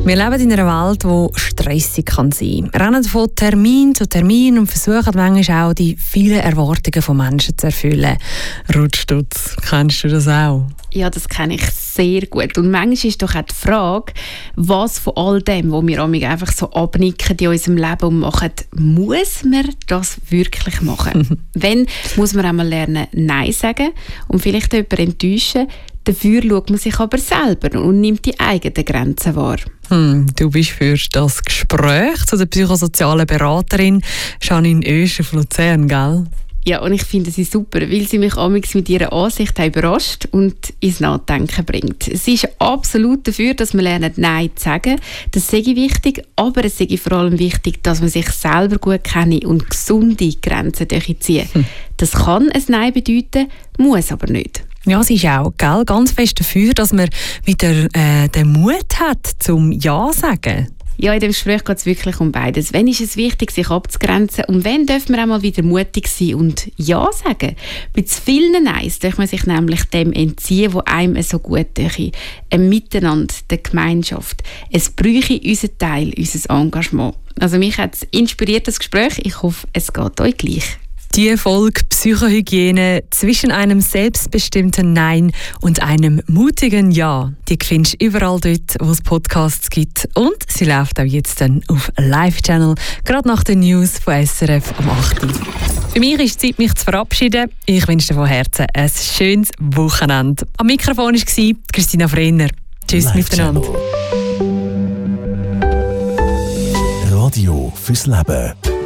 Wir leben in einer Welt, die stressig kann sein kann. Rennen von Termin zu Termin und versuchen manchmal auch, die vielen Erwartungen von Menschen zu erfüllen. Rutschstutz, kennst du das auch? Ja, das kenne ich sehr gut. Und manchmal ist doch auch die Frage, was von all dem, was wir einfach so abnicken in unserem Leben und machen, muss man das wirklich machen? Wenn, muss man einmal lernen, Nein sagen und vielleicht jemanden enttäuschen. Dafür schaut man sich aber selber und nimmt die eigenen Grenzen wahr. Du bist für das Gespräch zu der psychosozialen Beraterin Janine Oesch auf Luzern, gell? Ja, und ich finde sie super, weil sie mich amigs mit ihrer Ansicht überrascht und ins Nachdenken bringt. Sie ist absolut dafür, dass man lernt, Nein zu sagen. Das sei wichtig, aber es sei vor allem wichtig, dass man sich selber gut kenne und gesunde Grenzen ziehen. Das kann ein Nein bedeuten, muss aber nicht. Ja, sie ist auch ganz fest dafür, dass man wieder den Mut hat, zum Ja zu sagen. Ja, in dem Gespräch geht es wirklich um beides. Wenn ist es wichtig, sich abzugrenzen und wenn darf man auch mal wieder mutig sein und Ja sagen. Bei zu vielen Neins darf man sich nämlich dem entziehen, was einem so gut tut. Ein Miteinander, der Gemeinschaft. Es bräuchte unseren Teil, unser Engagement. Also mich hat es inspiriert, das Gespräch. Ich hoffe, es geht euch gleich. Die Folge Psychohygiene zwischen einem selbstbestimmten Nein und einem mutigen Ja, die findest du überall dort, wo es Podcasts gibt. Und sie läuft auch jetzt dann auf Live-Channel, gerade nach den News von SRF am 8. Für mich ist es Zeit, mich zu verabschieden. Ich wünsche dir von Herzen ein schönes Wochenende. Am Mikrofon war Christina Frenner. Tschüss miteinander. Radio fürs Leben.